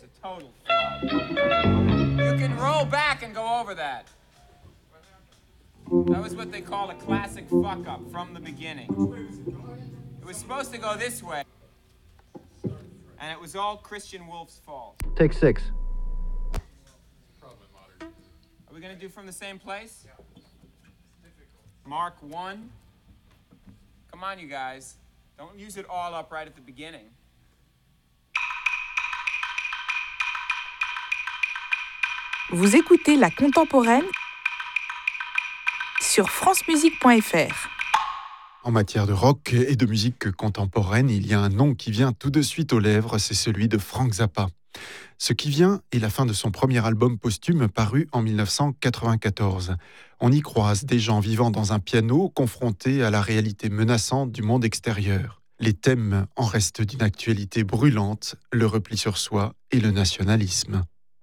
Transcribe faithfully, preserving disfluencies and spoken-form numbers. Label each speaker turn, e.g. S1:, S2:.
S1: a total flop. You can roll back and go over that. That was what they call a classic fuck-up from the beginning. It was supposed to go this way, and it was all Christian Wolf's fault.
S2: Take six.
S1: Are we going to do from the same place? Mark one. Come on, you guys. Don't use it all up right at the beginning.
S3: Vous écoutez La Contemporaine sur francemusique point f r.
S4: En matière de rock et de musique contemporaine, il y a un nom qui vient tout de suite aux lèvres, c'est celui de Frank Zappa. Ce qui vient est la fin de son premier album posthume paru en dix-neuf cent quatre-vingt-quatorze. On y croise des gens vivant dans un piano confrontés à la réalité menaçante du monde extérieur. Les thèmes en restent d'une actualité brûlante, le repli sur soi et le nationalisme.